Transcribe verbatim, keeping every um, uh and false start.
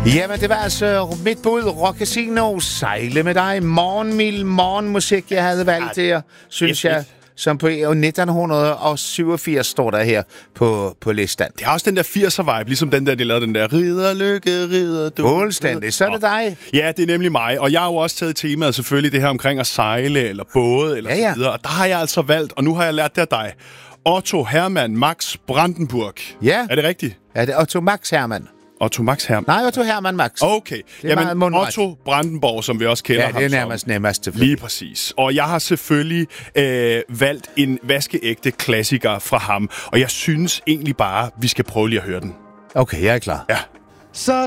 Jamen, det var altså mit bud, Rock Casino, Sejle med dig. Morgenmild morgenmusik, jeg havde valgt her, synes jeg. Som på nitten syvogfirs står der her på, på listen. Det er også den der firser-vibe, ligesom den der, de lavede den der ridder, lykke, ridder, du. Fuldstændig, så er det dig. Ja, det er nemlig mig, og jeg har jo også taget temaet selvfølgelig det her omkring at sejle, eller både, eller ja, ja. så videre. Og der har jeg altså valgt, og nu har jeg lært det af dig, Otto Hermann Max Brandenburg. Ja. Er det rigtigt? Ja, det er Otto Max Hermann. Otto Max Hermann? Nej, Otto Hermann Max. Okay. Jamen, Otto Brandenborg, som vi også kender ham. Ja, det er nærmest som. nemmest. Lige præcis. Og jeg har selvfølgelig øh, valgt en vaskeægte klassiker fra ham. Og jeg synes egentlig bare, vi skal prøve lige at høre den. Okay, jeg er klar. Ja. Så